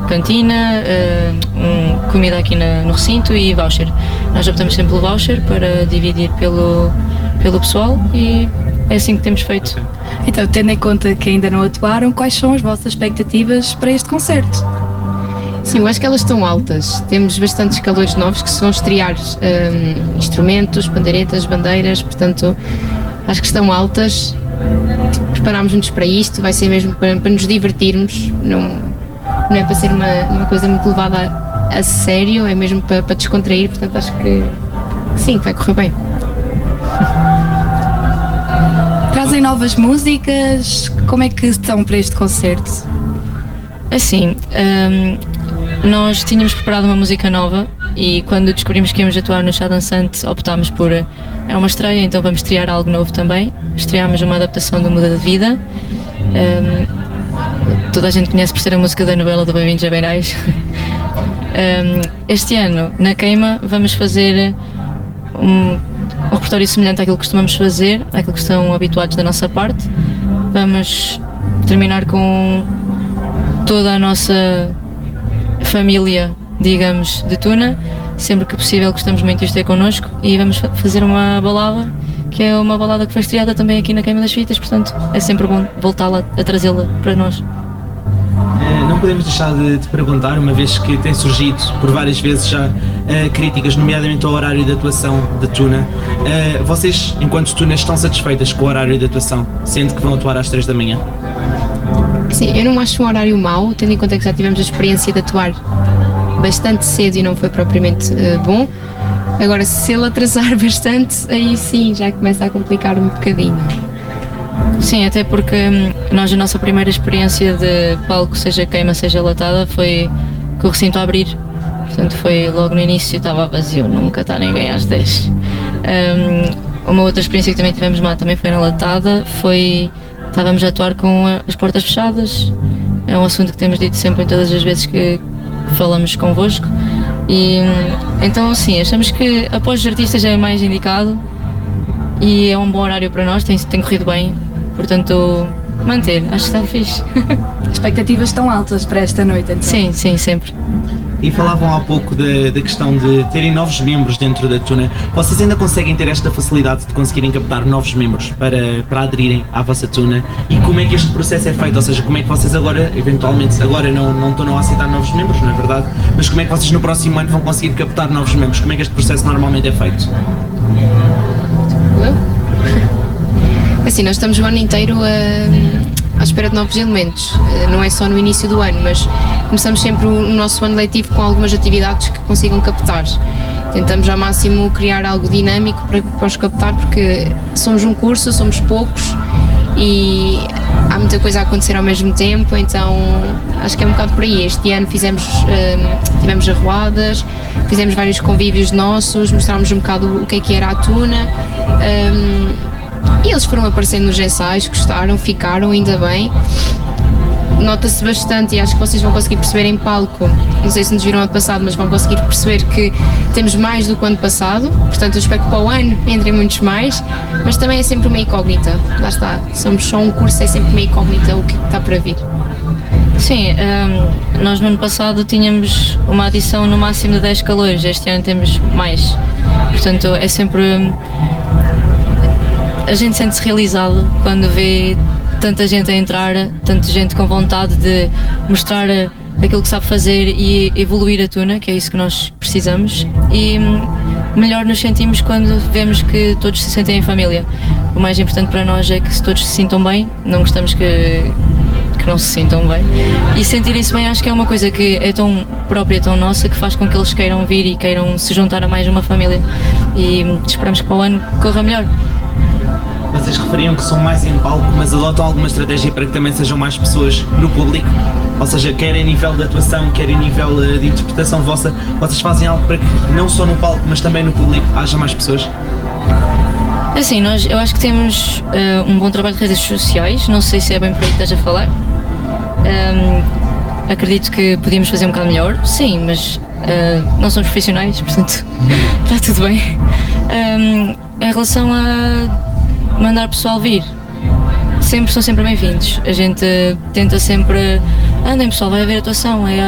cantina, comida aqui no recinto e voucher. Nós optamos sempre pelo voucher para dividir pelo pessoal e é assim que temos feito. Então, tendo em conta que ainda não atuaram, quais são as vossas expectativas para este concerto? Sim, eu acho que elas estão altas. Temos bastantes calores novos que se vão estrear, instrumentos, pandeiretas, bandeiras, portanto acho que estão altas. Preparámos-nos para isto, vai ser mesmo para nos divertirmos, não é para ser uma coisa muito levada a sério, é mesmo para descontrair, portanto acho que sim, que vai correr bem. Trazem novas músicas? Como é que estão para este concerto? Assim, nós tínhamos preparado uma música nova e quando descobrimos que íamos atuar no Chá Dançante optámos por é uma estreia, então vamos estrear algo novo também. Estreámos uma adaptação do Muda de Vida. Toda a gente conhece por ser a música da novela do Bem-vindos a Beirais. Este ano, na Queima, vamos fazer um repertório semelhante àquilo que costumamos fazer, àquilo que estão habituados da nossa parte. Vamos terminar com toda a nossa família, digamos, de Tuna. Sempre que possível gostamos muito de os ter connosco e vamos fazer uma balada, que é uma balada que foi estreada também aqui na Queima das Fitas, portanto é sempre bom voltá-la a trazê-la para nós. Não podemos deixar de te perguntar, uma vez que tem surgido por várias vezes já críticas, nomeadamente ao horário de atuação de Tuna. Vocês, enquanto Tuna, estão satisfeitas com o horário de atuação, sendo que vão atuar às 3 da manhã? Sim, eu não acho um horário mau, tendo em conta que já tivemos a experiência de atuar bastante cedo e não foi propriamente bom. Agora, se ele atrasar bastante, aí sim já começa a complicar um bocadinho. Sim, até porque nós, a nossa primeira experiência de palco, seja queima, seja latada, foi com o recinto a abrir. Portanto, foi logo no início, estava vazio, nunca está ninguém às 10. Uma outra experiência que também tivemos lá também foi na latada, estávamos a atuar com as portas fechadas. É um assunto que temos dito sempre em todas as vezes que falamos convosco e então sim, achamos que após os artistas é mais indicado e é um bom horário para nós, tem corrido bem, portanto manter, acho que está fixe. As expectativas estão altas para esta noite, então? Sim, sempre. E falavam há pouco da questão de terem novos membros dentro da Tuna. Vocês ainda conseguem ter esta facilidade de conseguirem captar novos membros para aderirem à vossa Tuna? E como é que este processo é feito? Ou seja, como é que vocês agora, eventualmente, agora não estão a aceitar novos membros, não é verdade? Mas como é que vocês no próximo ano vão conseguir captar novos membros? Como é que este processo normalmente é feito? Assim, nós estamos o ano inteiro à espera de novos elementos, não é só no início do ano, mas começamos sempre o nosso ano letivo com algumas atividades que consigam captar. Tentamos ao máximo criar algo dinâmico para os captar, porque somos um curso, somos poucos e há muita coisa a acontecer ao mesmo tempo, então acho que é um bocado por aí. Este ano tivemos arruadas, fizemos vários convívios nossos, mostrámos um bocado o que era a Tuna. E eles foram aparecendo nos ensaios, gostaram, ficaram, ainda bem. Nota-se bastante e acho que vocês vão conseguir perceber em palco, não sei se nos viram ano passado, mas vão conseguir perceber que temos mais do que o ano passado, portanto eu espero que para o ano entrem muitos mais, mas também é sempre uma incógnita, lá está, somos só um curso, é sempre uma incógnita o que está para vir. Sim, nós no ano passado tínhamos uma adição no máximo de 10 calores, este ano temos mais, portanto é sempre... A gente sente-se realizado quando vê tanta gente a entrar, tanta gente com vontade de mostrar aquilo que sabe fazer e evoluir a Tuna, que é isso que nós precisamos, e melhor nos sentimos quando vemos que todos se sentem em família. O mais importante para nós é que todos se sintam bem, não gostamos que não se sintam bem, e sentirem-se bem acho que é uma coisa que é tão própria, tão nossa, que faz com que eles queiram vir e queiram se juntar a mais uma família, e esperamos que para o ano corra melhor. Vocês referiam que são mais em palco, mas adotam alguma estratégia para que também sejam mais pessoas no público? Ou seja, quer em nível de atuação, quer em nível de interpretação vossa, vocês fazem algo para que não só no palco, mas também no público haja mais pessoas? Assim, eu acho que temos um bom trabalho de redes sociais, não sei se é bem por aí que estás a falar. Acredito que podíamos fazer um bocado melhor, sim, mas não somos profissionais, portanto está tudo bem. Em relação a mandar o pessoal vir, são sempre bem-vindos. A gente tenta sempre, andem pessoal, vai haver atuação,